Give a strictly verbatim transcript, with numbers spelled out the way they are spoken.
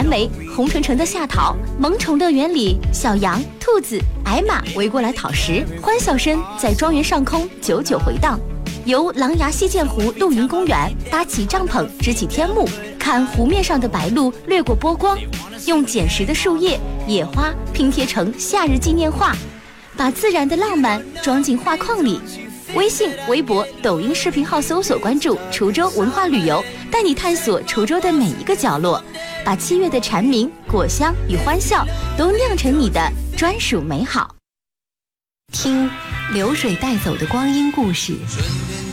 蓝莓，红橙橙的夏桃。萌宠乐园里，小羊、兔子、矮马围过来讨食，欢笑声在庄园上空久久回荡。游狼牙溪涧湖露营公园，搭起帐篷，支起天幕，看湖面上的白鹭掠过波光，用捡拾的树叶、野花拼贴成夏日纪念画，把自然的浪漫装进画框里。微信、微博、抖音视频号搜索关注滁州文化旅游，带你探索滁州的每一个角落，把七月的蝉鸣、果香与欢笑都酿成你的专属美好。听流水带走的光阴故事，